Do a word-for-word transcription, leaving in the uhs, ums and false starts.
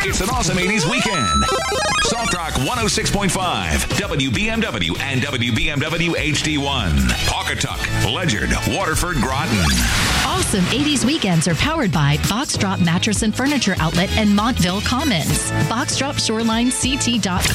It's an awesome eighties weekend. Soft Rock one oh six point five, W B M W and W B M W H D one. Pawcatuck, Ledyard, Waterford, Groton. Awesome eighties weekends are powered by Box Drop Mattress and Furniture Outlet and Montville Commons. box drop shoreline c t dot com.